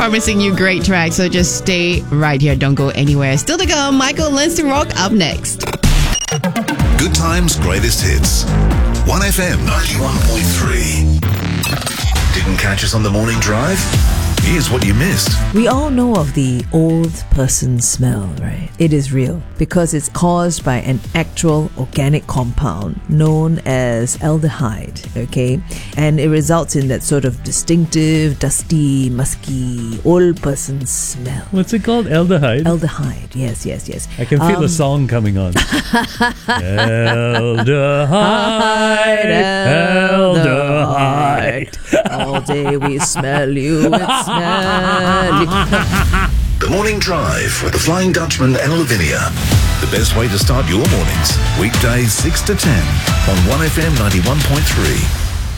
promising you great tracks, so just stay right here. Don't go anywhere. Still to come, Michael Learns to Rock up next. Good Times, Greatest Hits. 1FM 91.3. Didn't catch us on the morning drive? Here's what you missed. We all know of the old person smell, right? It is real because it's caused by an actual organic compound known as aldehyde, okay? And it results in that sort of distinctive, dusty, musky, old person smell. What's it called? Aldehyde? Aldehyde, yes. I can feel the song coming on. Aldehyde. All day we smell you, it's smelly. The Morning Drive with the Flying Dutchman and Lavinia. The best way to start your mornings. Weekdays 6 to 10 on 1FM 91.3.